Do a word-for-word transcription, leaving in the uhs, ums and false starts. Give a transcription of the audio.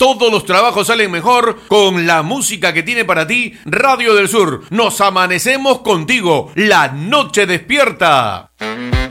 Todos los trabajos salen mejor con la música que tiene para ti Radio del Sur. Nos amanecemos contigo. La noche despierta.